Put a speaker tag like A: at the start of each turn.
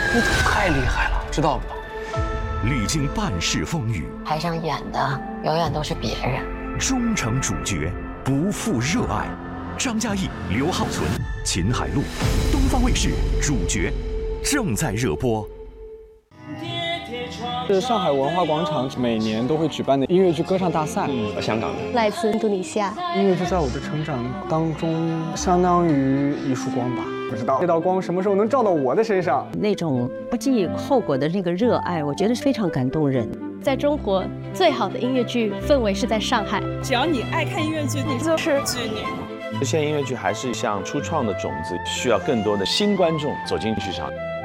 A: 你太厉害了，知道了吧？
B: 历经半世风雨，
C: 台上演的永远都是别人。
B: 终成主角，不负热爱。张嘉译、刘浩存、秦海璐，东方卫视主角正在热播。
D: 是上海文化广场每年都会举办的音乐剧歌唱大赛。
E: 香港的
F: 来自印度尼西亚。
D: 音乐剧在我的成长当中，相当于一束光吧。不知道这道光什么时候能照到我的身上？
G: 那种不计后果的那个热爱，我觉得非常感动人。
F: 在中国，最好的音乐剧氛围是在上海。
H: 只要你爱看音乐剧，你就是剧迷。
E: 现在音乐剧还是像初创的种子，需要更多的新观众走进剧场。